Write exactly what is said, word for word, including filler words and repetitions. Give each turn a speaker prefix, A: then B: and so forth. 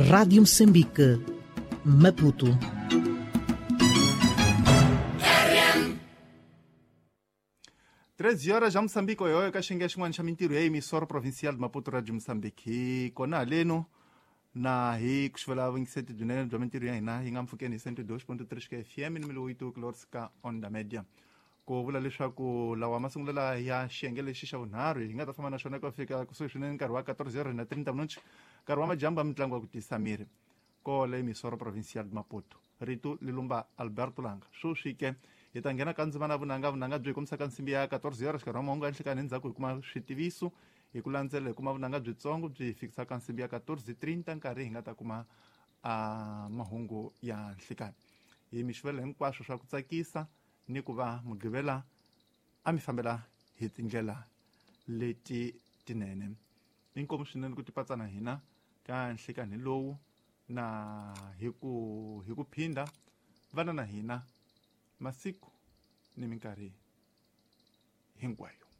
A: Rádio Moçambique, Maputo.
B: treze horas já Moçambique, eu que xinguei xingwan chamintiro é emissora provincial de Maputo Rádio Moçambique. Kona leno na hi kushvala vingt-sept de janeiro de mentiro é na hinga mfukeni cento e dois ponto três K F M número oito kilorska onda média. Ko vula leswaku lawa masungula ya xingele xisha unharu hinga ta fama na xona ko fika kusuxineni nkarhi wa quatorze horas na trinta minutos nkarhi wa majamba mitlangu wa ku tisamiri ko le emissora provincial de Maputo. Rito Lilumba Alberto Langa xuxike itangena kandzimana vunanga vunanga byi komisa ka nsimbi ya quatorze horas nkarhi wa mahungu ya nhlekani endzhaku hi kuma switiviso hi ku landzela hi kuma vunanga byitsongo byi fikisa ka nsimbi ya quatorze treinta nkarhi hi nga ta kuma a mahungu ya nhlekani hi mi xivela hinkwaswo swa ku tsakisa ni ku va mugqivela a mi fambela hi tindlela leti tinene inkomu swinene ku tipatsana hina ka nhlekani lowu na hi ku hi ku phinda vana na hina masiku ni minkarhi hinkwayo.